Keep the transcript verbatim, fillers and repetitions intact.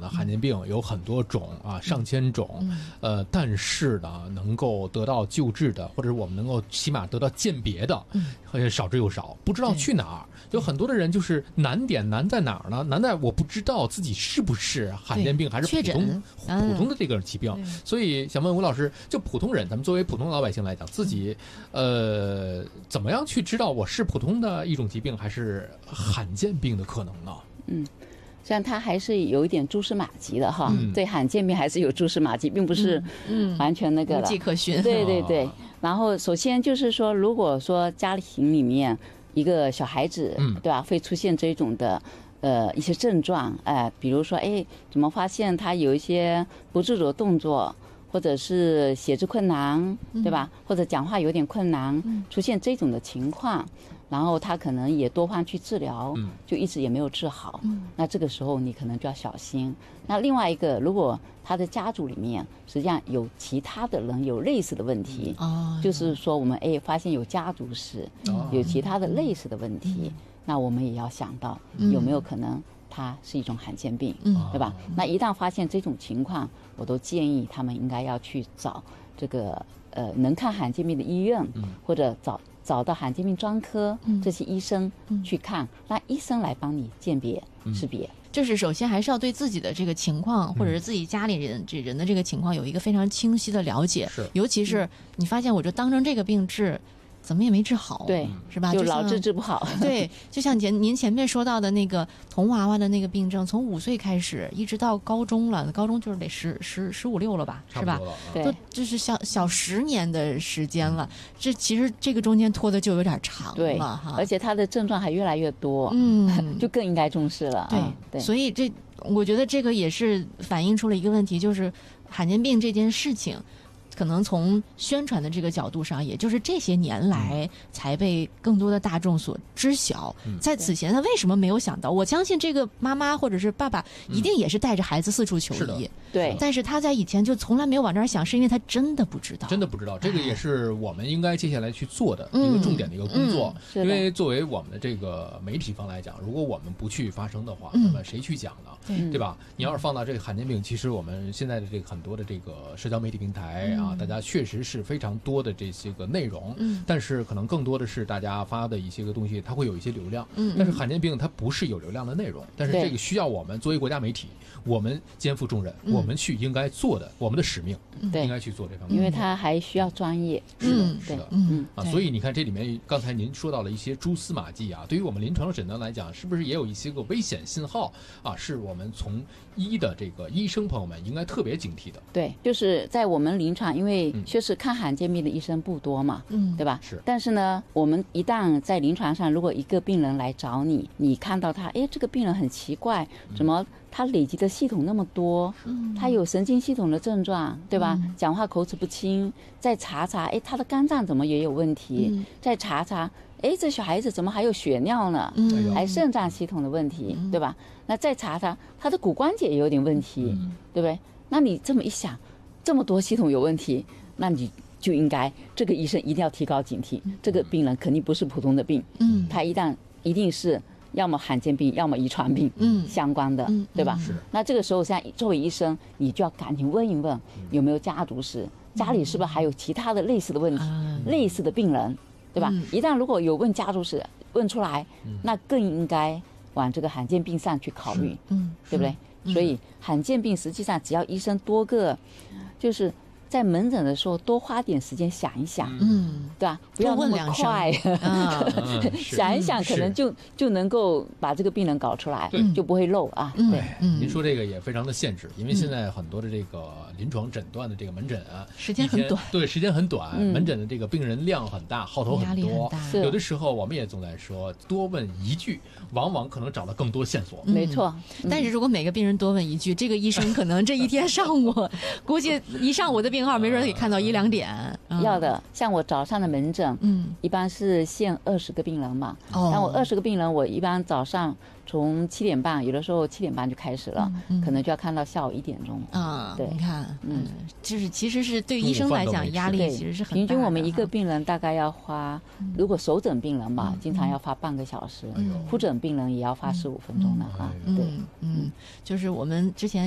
罕见病有很多种啊，上千种， 嗯、 呃，但是呢，能够得到救治的，或者是我们能够起码得到鉴别的，嗯，少之又少，不知道去哪儿。有很多的人就是难点难在哪儿呢？难在我不知道自己是不是罕见病还是普通普通的这个疾病。所以想问吴老师，就普通人，咱们作为普通老百姓来讲，自己呃怎么样去知道我是普通的一种疾病还是罕见病的可能呢？ 嗯。虽然它还是有一点蛛丝马迹的哈，嗯、对罕见病还是有蛛丝马迹，并不是完全那个了， 无迹可寻。 对对对。然后首先就是说，如果说家庭里面一个小孩子，嗯、对吧，会出现这种的呃一些症状，哎、呃，比如说哎，怎么发现他有一些不自主的动作，或者是写字困难，对吧？或者讲话有点困难，出现这种的情况。然后他可能也多方去治疗，就一直也没有治好。嗯、那这个时候你可能就要小心。那另外一个，如果他的家族里面实际上有其他的人有类似的问题，哦、就是说我们哎发现有家族史，哦、有其他的类似的问题，嗯、那我们也要想到有没有可能它是一种罕见病，嗯、对吧？那一旦发现这种情况，我都建议他们应该要去找这个呃能看罕见病的医院，嗯、或者找。找到罕见病专科这些医生去看，让、嗯、医生来帮你鉴别、嗯、识别。 就是首先还是要对自己的这个情况，或者是自己家里人这人的这个情况有一个非常清晰的了解。 是， 尤其是你发现我就当成这个病治。怎么也没治好， 对， 是吧？ 就老治治不好。 对，就像前您前面说到的那个童娃娃的那个病症，从五岁开始一直到高中了，高中就是得十十十五六了吧，是吧？ 对， 就是小小十年的时间了，这其实这个中间拖的就有点长了哈。 而且他的症状还越来越多，嗯，就更应该重视了。 对、 嗯、对， 所以这我觉得这个也是反映出了一个问题，就是罕见病这件事情。可能从宣传的这个角度上，也就是这些年来才被更多的大众所知晓。嗯、在此前，他为什么没有想到？我相信这个妈妈或者是爸爸一定也是带着孩子四处求医， 嗯、对。 但是他在以前就从来没有往这儿想，是因为他真的不知道， 真的不知道。这个也是我们应该接下来去做的一个重点的一个工作。嗯嗯、因为作为我们的这个媒体方来讲，如果我们不去发声的话，嗯、那么谁去讲呢？嗯、对吧？你要是放到这个罕见病，其实我们现在的这个很多的这个社交媒体平台啊。嗯大家确实是非常多的这些个内容，嗯，但是可能更多的是大家发的一些个东西，它会有一些流量，嗯，但是罕见病它不是有流量的内容，但是这个需要我们作为国家媒体，我们肩负重任，嗯、我们去应该做的，我们的使命，对，应该去做这方面， 因为它还需要专业， 是的，是的，嗯啊，所以你看这里面刚才您说到了一些蛛丝马迹啊，对于我们临床的诊断来讲，是不是也有一些个危险信号啊？是我们从医的这个医生朋友们应该特别警惕的。 对，就是在我们临床，因为确实看罕见病的医生不多嘛，嗯，对吧？ 是。 但是呢，我们一旦在临床上，如果一个病人来找你，你看到他，哎，这个病人很奇怪，怎么他累积的系统那么多？嗯，他有神经系统的症状，对吧？嗯、讲话口齿不清，再查查，哎，他的肝脏怎么也有问题？嗯、再查查。哎，这小孩子怎么还有血尿呢？嗯，还肾脏系统的问题，嗯、对吧？那再查查他的骨关节也有点问题，嗯、对不对？那你这么一想，这么多系统有问题，那你就应该这个医生一定要提高警惕，嗯、这个病人肯定不是普通的病，嗯，他一旦一定是要么罕见病，要么遗传病，嗯，相关的，嗯、对吧？是。那这个时候，现在作为医生，你就要赶紧问一问有没有家族史，家里是不是还有其他的类似的问题，嗯、类似的病人。对吧？嗯、一旦如果有问家族史问出来，嗯、那更应该往这个罕见病上去考虑，嗯，对不对？嗯、所以罕见病实际上只要医生多个，就是在门诊的时候多花点时间想一想，嗯，对吧？不要那么快，啊、想一想可能就就能够把这个病人搞出来，就不会漏啊。 对，您说这个也非常的限制，因为现在很多的这个临床诊断的这个门诊啊， 时间很短， 对，时间很短，嗯、门诊的这个病人量很大，号头很多， 很有的时候我们也总在说，多问一句，往往可能找到更多线索。 嗯、没错， 嗯、但是如果每个病人多问一句，这个医生可能这一天上午，估计一上午的病号没准可以看到一两点。 嗯、要的，像我早上的门诊，嗯，一般是限二十个病人嘛，哦，那我二十个病人，我一般早上从七点半，有的时候七点半就开始了，嗯、可能就要看到下午一点钟。 啊， 对， 你看，嗯，就是其实是对医生来讲压力其实是很大的。 平均我们一个病人大概要花，嗯、如果首诊病人嘛，嗯、经常要花半个小时，嗯、复诊病人也要花十五分钟的哈。 对，嗯，就是我们之前。